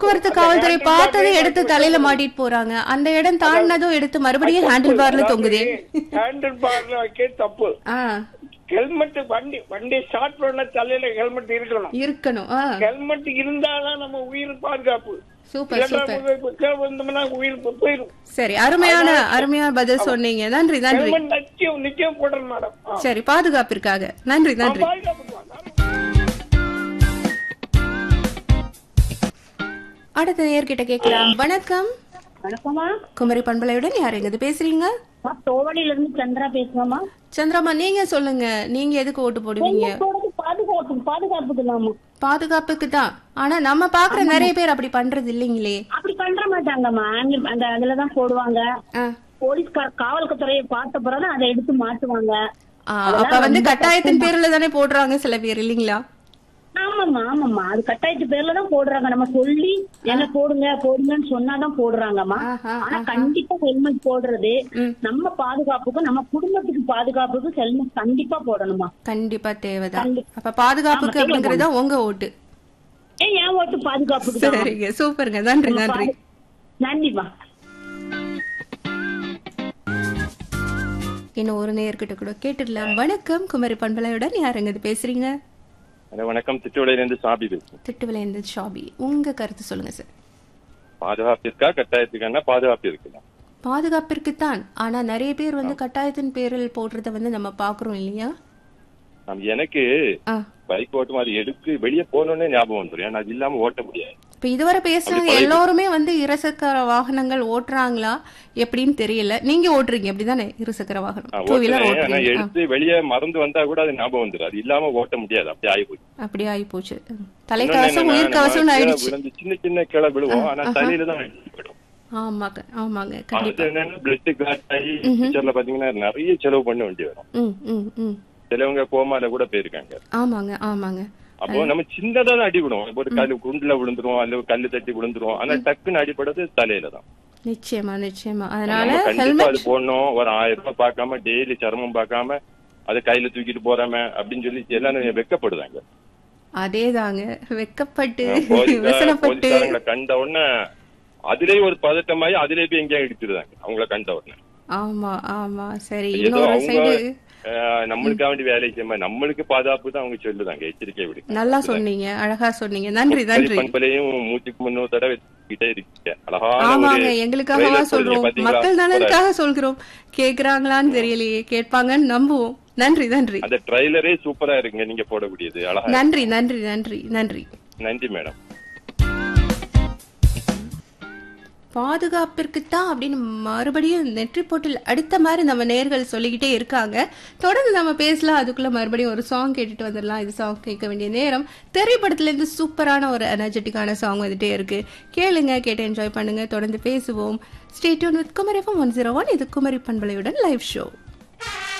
போக்குவரத்து காவல்துறை பார்த்ததை எடுத்து தலையில மாட்டிட்டு போறாங்க. அந்த இடம் தாண்டினதும் எடுத்து மறுபடியும் ஹேண்டில் பார்ல தொங்குதே. ஹேண்டில் பார்ல வைக்க தப்பு. ஹெல்மெட் வண்டி ஸ்டார்ட் பண்ண தலையில ஹெல்மெட் இருக்கணும். ஹெல்மெட் இருந்தாதான் நம்ம உயிர் பாதுகாப்பு. Super super. உயிர் போயிடும். சரி, அருமையான பதில் சொன்னீங்க. நன்றி நன்றி. நிச்சயம் போடுறேன் மேடம். சரி, பாதுகாப்பிற்காக நன்றி நன்றி. அடுத்த நேர்கிட்ட கேட்கலாம். வணக்கம். வணக்கம்மா. குமரி பண்பலையுடன் யார் எங்க பேசுறீங்க? தோவடியில இருந்து சந்திரா பேசுறோமா. சந்திராமா, நீங்க சொல்லுங்க, நீங்க எதுக்கு ஓட்டு போடுவீங்க? பாதுகாப்புக்கு தான். ஆனா நம்ம பாக்குற நிறைய பேர் அப்படி பண்றது இல்லீங்களே. அப்படி பண்ற மாட்டாங்கம்மா. அந்த அதுலதான் போடுவாங்க. போலீஸ்கார காவல்துறையை பார்த்த பிறகு அதை எடுத்து மாட்டுவாங்க. அப்ப வந்து கட்டாயத்தின் பேர்ல தானே போடுறாங்க சில பேர், இல்லீங்களா? ஆமாம்மா, அது கட்டாயத்து பேர்லதான் போடுறாங்க. நம்ம சொல்லி என்ன போடுங்கன்னு சொன்னாதான் போடுறாங்கம்மா. ஆனா கண்டிப்பா ஹெல்மெட் போடுறது நம்ம பாதுகாப்புக்கும் நம்ம குடும்பத்துக்கு பாதுகாப்புக்கும் ஹெல்மெட் கண்டிப்பா போடணுமா. கண்டிப்பா தேவைதான். அப்ப பாதுகாப்புக்கு அப்படிங்கறதா உங்க ஓட்டு? என் ஓட்டு பாதுகாப்புக்கு. சரிங்க, சூப்பருங்க. நன்றி நன்றி நன்றிமா. இன்னும் ஒரு நேர்கிட்ட கூட கேட்டுடலாம். வணக்கம். குமரி பண்பலையுடன் யாருங்க பேசுறீங்க? வணக்கம். திட்டுவிலையிலிருந்து ஷாபி பேசுறேன். திட்டுவிலையிலிருந்து ஷாபி, உங்க கருத்து சொல்லுங்க சார். பாதுகாப்பிற்கா கட்டாயத்துக்கான பாதுகாப்பு இருக்குல்ல? பாதுகாப்பிற்குத்தான். ஆனா நிறைய பேர் வந்து கட்டாயத்தின் பேரில் போடுறத வந்து நம்ம பாக்குறோம் இல்லையா? எனக்கு பைக் ஓட்டும் அது எடுத்து வெளியே போனோன்னே ஞாபகம் வந்துடும். ஏன்னா அது இல்லாம ஓட்ட முடியாது. இப்ப இதுவரை பேசுறது எல்லாருமே வந்து இருசக்கர வாகனங்கள் ஓட்டுறாங்களா எப்படின்னு தெரியல. நீங்க ஓட்டுறீங்க அப்படிதானே? இருசக்கர வாகனம் எடுத்து வெளியே மறந்து வந்தா கூட அது ஞாபகம் வந்துடும். அது இல்லாம ஓட்ட முடியாது. அப்படி ஆகி போச்சு. தலைக்கவசம் உயிர் கவசம் ஆயிடுச்சு. சின்ன சின்ன கிளை விழுவோம். ஆனா தலையில தான் போயிடும். ஆமாங்க. பிளட் கிளாட் ஆகி ஃபியூச்சர்ல பாத்தீங்கன்னா நிறைய செலவு பண்ண வேண்டி வரும். சிலவங்க கோமால கூட போயிருக்காங்க. ஆமாங்க. அப்போ நம்ம சின்னதான் அடிபடும். ஒரு கல்லு குண்டுல விழுந்துரும், அல்ல கல்லு தட்டி விழுந்துரும். ஆனா டக்குன்னு அடிபடுறது தலையில தான். நிச்சயமா. அதனால கண்டிப்பா அது போடணும். ஒரு 1000 ரூபாய் பார்க்காம, டெய்லி சிரமம் பார்க்காம, அதை கையில தூக்கிட்டு போறாம அப்படின்னு சொல்லி எல்லாரும் வெக்கப்படுதாங்க. அதேதாங்க, வெக்கப்பட்டு போலீஸ்காரங்களை கண்ட உடனே அதுலயே ஒரு பதட்டமாயி அதுலயே போய் எங்கேயா எடுத்துருதாங்க அவங்களை கண்ட உடனே. ஆமா. சரி, ஏதோ அவங்க நம்மளுக்காக வேண்டி வேலை செய்ய நம்மளுக்கு பாதுகாப்பு தான் அவங்க சொல்லுதாங்க. எச்சரிக்கை விடு. நல்லா சொன்னீங்க, அழகா சொன்னீங்க. நன்றி. பண்பலையும் 103 தடவை கிட்டே இருக்கீங்க. ஆமாங்க, எங்களுக்காக சொல்றோம், மக்கள் நலனுக்காக சொல்கிறோம். கேக்குறாங்களான்னு தெரியலையே, கேட்பாங்கன்னு நம்புவோம். நன்றி. அந்த ட்ரைலரே சூப்பரா இருக்குங்க நீங்க போடக்கூடியது. அழகா. நன்றி மேடம். பாதுகாப்பிற்குத்தான் அப்படின்னு மறுபடியும் நெற்றி போட்டில் அடுத்த மாதிரி நம்ம நேர்கள் சொல்லிக்கிட்டே இருக்காங்க. தொடர்ந்து நம்ம பேசலாம். அதுக்குள்ள மறுபடியும் ஒரு சாங் கேட்டுட்டு வந்துடலாம். இது சாங் கேட்க வேண்டிய நேரம். திரைப்படத்துல இருந்து சூப்பரான ஒரு எனர்ஜெட்டிக்கான சாங் வந்துட்டே இருக்கு. கேளுங்க, கேட்டு என்ஜாய் பண்ணுங்க. தொடர்ந்து பேசுவோம். Stay tune with Kumari FM 101. இது குமரி பண்பலையுடன் லைவ் ஷோ.